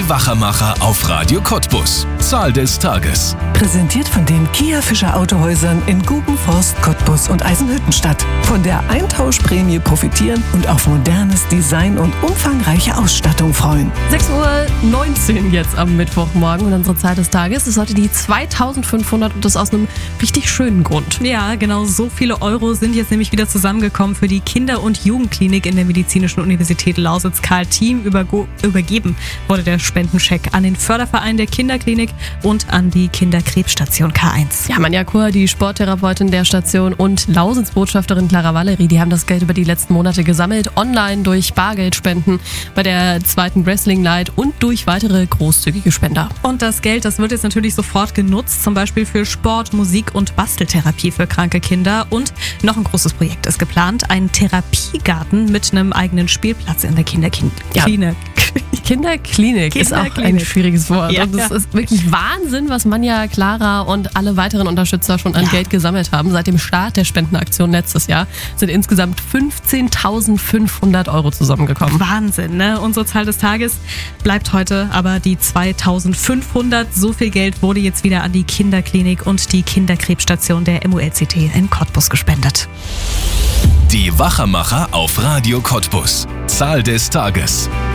Die Wachermacher auf Radio Cottbus. Zahl des Tages. Präsentiert von den Kia Fischer Autohäusern in Gubenforst, Cottbus und Eisenhüttenstadt. Von der Eintauschprämie profitieren und auf modernes Design und umfangreiche Ausstattung freuen. 6:19 Uhr jetzt am Mittwochmorgen und unsere Zahl des Tages ist heute die 2500 und das aus einem richtig schönen Grund. Ja, genau so viele Euro sind jetzt nämlich wieder zusammengekommen für die Kinder- und Jugendklinik in der Medizinischen Universität Lausitz-Karl-Team. Übergeben wurde der Spendenscheck an den Förderverein der Kinderklinik und an die Kinderkrebsstation K1. Ja, Manja Kur, die Sporttherapeutin der Station und Lausitz-Botschafterin Clara Valerie, die haben das Geld über die letzten Monate gesammelt, online durch Bargeldspenden bei der 2. Wrestling Night und durch weitere großzügige Spender. Und das Geld, das wird jetzt natürlich sofort genutzt, zum Beispiel für Sport, Musik und Basteltherapie für kranke Kinder. Und noch ein großes Projekt ist geplant, ein Therapiegarten mit einem eigenen Spielplatz in der Kinderklinik. Kinderklinik ist auch ein schwieriges Wort. Ja, und es ist wirklich Wahnsinn, was Manja, Clara und alle weiteren Unterstützer schon an Geld gesammelt haben. Seit dem Start der Spendenaktion letztes Jahr sind insgesamt 15.500 Euro zusammengekommen. Wahnsinn, ne? Unsere Zahl des Tages bleibt heute aber die 2.500. So viel Geld wurde jetzt wieder an die Kinderklinik und die Kinderkrebsstation der MULCT in Cottbus gespendet. Die Wachermacher auf Radio Cottbus. Zahl des Tages.